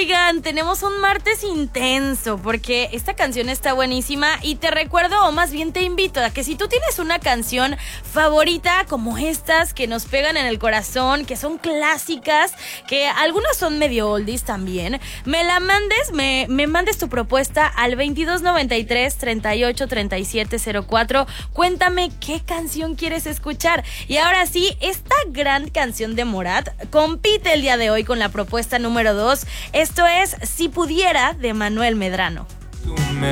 Oigan, tenemos un martes intenso porque esta canción está buenísima y te recuerdo, o más bien te invito a que si tú tienes una canción favorita como estas que nos pegan en el corazón, que son clásicas, que algunas son medio oldies también, me la mandes, me mandes tu propuesta al 2293 38 37 04. Cuéntame qué canción quieres escuchar. Y ahora sí, esta gran canción de Morat compite el día de hoy con la propuesta número 2. Esto es Si Pudiera, de Manuel Medrano. Tú me